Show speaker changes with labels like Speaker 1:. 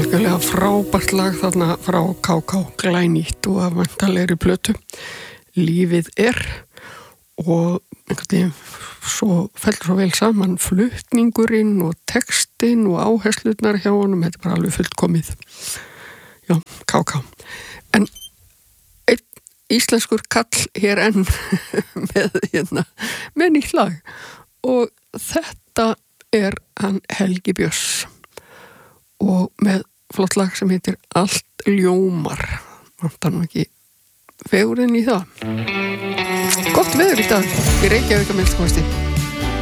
Speaker 1: algjörlega frábært lag þarna frá KK, glænýtt og af væntanlegri plötu. Lífið og einhvern veginn fellur svo vel saman flutningurinn og textin og áherslurnar hjá honum, þetta bara alveg fullkomið. Já, KK. En einn íslenskur kall hér enn með nýtt lag og þetta hann Helgi Björns og með flott lag sem heitir Allt ljómar. Vantar nú ekki fegurinn í það. Gott veður í dag í Reykjavík að minnsta kosti.